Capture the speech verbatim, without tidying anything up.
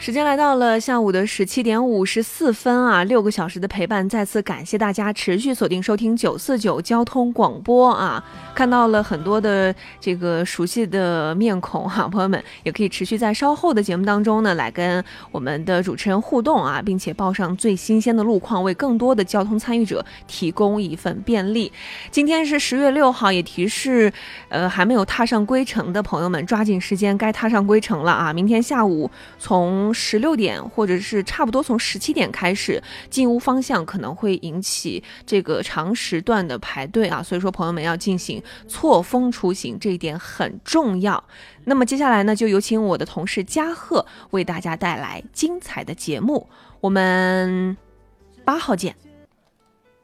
时间来到了下午的十七点五十四分啊，六个小时的陪伴，再次感谢大家持续锁定收听九四九交通广播啊！看到了很多的这个熟悉的面孔哈、啊，朋友们也可以持续在稍后的节目当中呢，来跟我们的主持人互动啊，并且报上最新鲜的路况，为更多的交通参与者提供一份便利。今天是十月六号，也提示呃还没有踏上归程的朋友们，抓紧时间该踏上归程了啊！明天下午从十六点或者是差不多从十七点开始，进屋方向可能会引起这个长时段的排队啊，所以说朋友们要进行错峰出行，这一点很重要。那么接下来呢，就有请我的同事嘉贺为大家带来精彩的节目，我们八号见。